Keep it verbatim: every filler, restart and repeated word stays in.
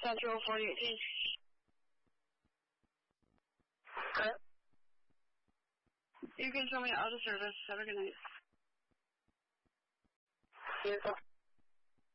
Central four eighteen. Good. You can show me out of service. Have a good night. Beautiful.